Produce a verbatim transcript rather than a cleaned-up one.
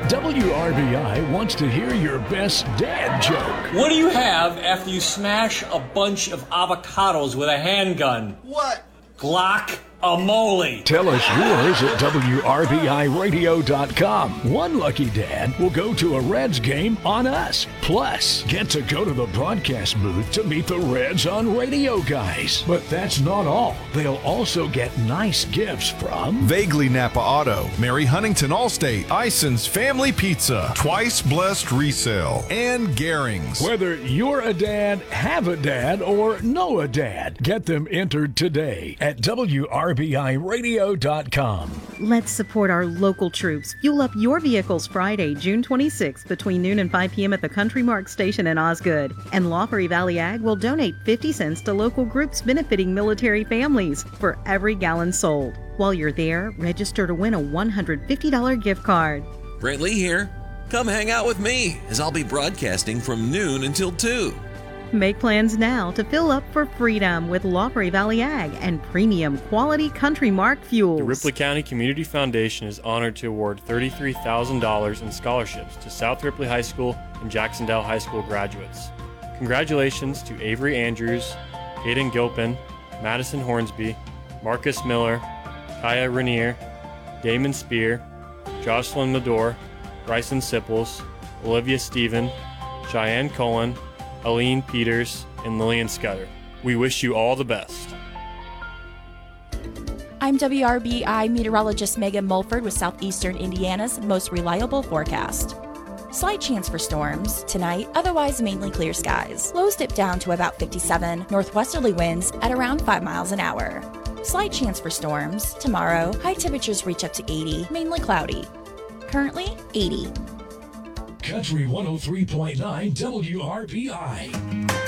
W R B I wants to hear your best dad joke. What do you have after you smash a bunch of avocados with a handgun? What? Glock-a-mole. Tell us yours at W R B I radio dot com. One lucky dad will go to a Reds game on us. Plus, get to go to the broadcast booth to meet the Reds on Radio Guys. But that's not all. They'll also get nice gifts from Vaguely Napa Auto, Mary Huntington Allstate, Ison's Family Pizza, Twice Blessed Resale, and Gehring's. Whether you're a dad, have a dad, or know a dad, get them entered today at W R B I radio dot com. Let's support our local troops. Fuel up your vehicles Friday, June twenty-sixth between noon and five p.m. at the Country Mark Station in Osgood. And Law Prairie Valley Ag will donate fifty cents to local groups benefiting military families for every gallon sold. While you're there, register to win a one hundred fifty dollars gift card. Brent Lee here. Come hang out with me as I'll be broadcasting from noon until two. Make plans now to fill up for freedom with Law Prairie Valley Ag and premium quality Country Mark fuels. The Ripley County Community Foundation is honored to award thirty-three thousand dollars in scholarships to South Ripley High School and Jacksonville High School graduates. Congratulations to Avery Andrews, Aiden Gilpin, Madison Hornsby, Marcus Miller, Kaya Rainier, Damon Spear, Jocelyn Medor, Bryson Sipples, Olivia Stephen, Cheyenne Cullen, Aline Peters, and Lillian Scudder. We wish you all the best. I'm W R B I meteorologist Megan Mulford with Southeastern Indiana's most reliable forecast. Slight chance for storms tonight, otherwise mainly clear skies. Lows dip down to about fifty-seven, northwesterly winds at around five miles an hour. Slight chance for storms tomorrow, high temperatures reach up to eighty, mainly cloudy. Currently eighty. Country one oh three point nine W R B I.